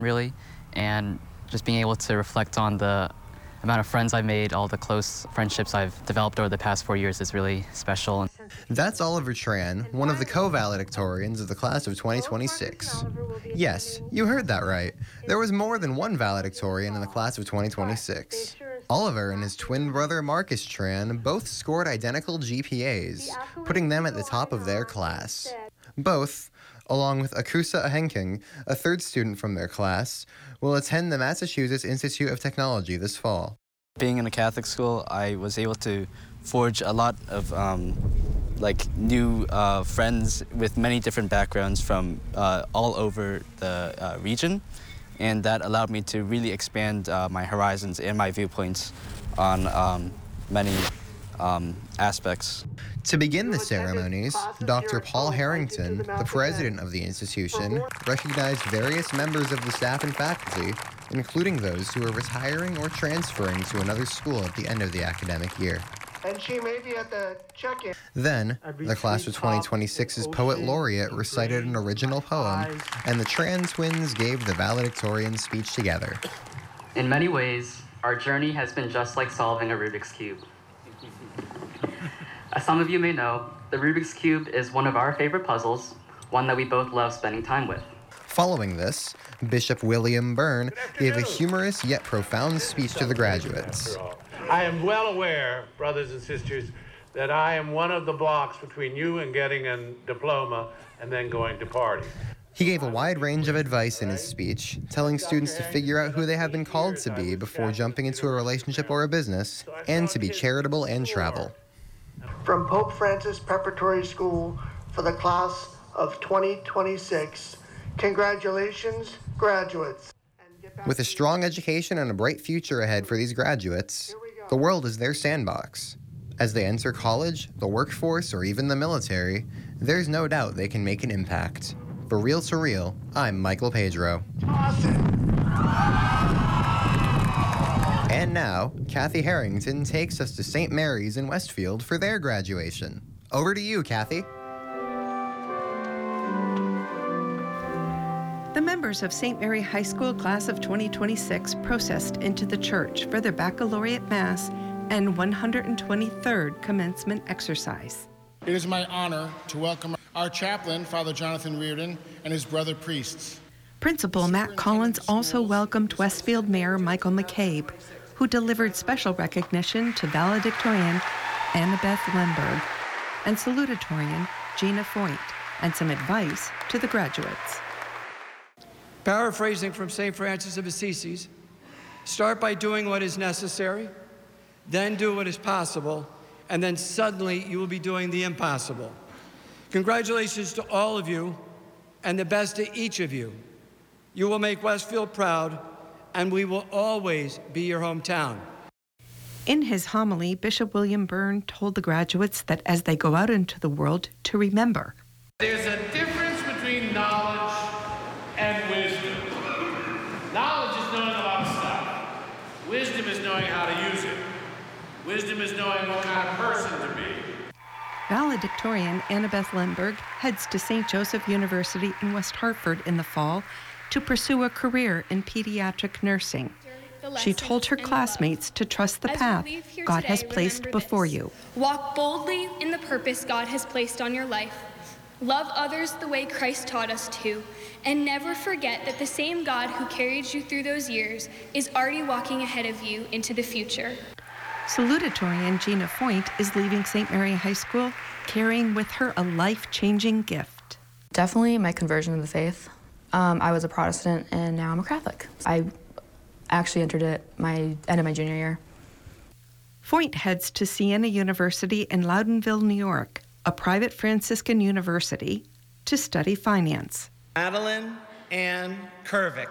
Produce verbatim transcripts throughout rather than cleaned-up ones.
really, and just being able to reflect on the amount of friends I've made, all the close friendships I've developed over the past four years is really special. That's Oliver Tran, one of the co-valedictorians of the class of twenty twenty-six. Yes, you heard that right. There was more than one valedictorian in the class of twenty twenty-six. Oliver and his twin brother Marcus Tran both scored identical G P As, putting them at the top of their class. Both, along with Akusa Ahenking, a third student from their class, will attend the Massachusetts Institute of Technology this fall. Being in a Catholic school, I was able to forge a lot of um, like new uh, friends with many different backgrounds from uh, all over the uh, region, and that allowed me to really expand uh, my horizons and my viewpoints on um, many um, aspects. To begin the ceremonies, Doctor Paul Harrington, the president of the institution, recognized various members of the staff and faculty, including those who are retiring or transferring to another school at the end of the academic year. And she may be at the check-in. Then, the class of twenty twenty-six's poet laureate recited an original poem, and the Tran twins gave the valedictorian speech together. In many ways, our journey has been just like solving a Rubik's Cube. As some of you may know, the Rubik's Cube is one of our favorite puzzles, one that we both love spending time with. Following this, Bishop William Byrne gave a humorous yet profound speech to the graduates. I am well aware, brothers and sisters, that I am one of the blocks between you and getting a diploma and then going to party. He gave a wide range of advice in his speech, telling students to figure out who they have been called to be before jumping into a relationship or a business, and to be charitable and travel. From Pope Francis Preparatory School for the class of twenty twenty-six, congratulations, graduates. With a strong education and a bright future ahead for these graduates, the world is their sandbox. As they enter college, the workforce, or even the military, there's no doubt they can make an impact. For Real to Real, I'm Michael Pedro. And now, Kathy Harrington takes us to Saint Mary's in Westfield for their graduation. Over to you, Kathy. The members of Saint Mary High School class of twenty twenty-six processed into the church for their baccalaureate mass and one hundred twenty-third commencement exercise. It is my honor to welcome our chaplain, Father Jonathan Reardon, and his brother priests. Principal Matt Collins also welcomed Westfield Mayor Michael McCabe, who delivered special recognition to valedictorian Annabeth Lemberg and salutatorian Gina Foyt, and some advice to the graduates. Paraphrasing from Saint Francis of Assisi, start by doing what is necessary, then do what is possible, and then suddenly you will be doing the impossible. Congratulations to all of you, and the best to each of you. You will make Westfield proud, and we will always be your hometown. In his homily, Bishop William Byrne told the graduates that as they go out into the world, to remember. There's a difference between knowledge and wisdom. Knowledge is knowing a lot of stuff. Wisdom is knowing how to use it. Wisdom is knowing what kind of person to be. Valedictorian Annabeth Lemberg heads to Saint Joseph University in West Hartford in the fall to pursue a career in pediatric nursing. She told her classmates to trust the path God has placed before you. Walk boldly in the purpose God has placed on your life. Love others the way Christ taught us to, and never forget that the same God who carried you through those years is already walking ahead of you into the future. Salutatorian Gina Foyt is leaving Saint Mary High School carrying with her a life-changing gift. Definitely my conversion to the faith. Um, I was a Protestant, and now I'm a Catholic. I actually entered it my end of my junior year. Foyt heads to Siena University in Loudonville, New York, a private Franciscan university, to study finance. Madeline Ann Kervick.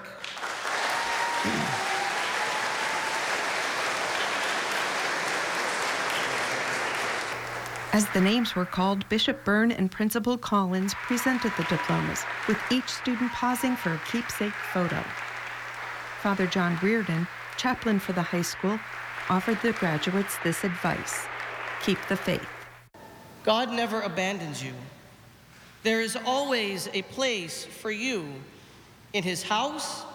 As the names were called, Bishop Byrne and Principal Collins presented the diplomas, with each student pausing for a keepsake photo. Father John Reardon, chaplain for the high school, offered the graduates this advice: keep the faith. God never abandons you. There is always a place for you in his house,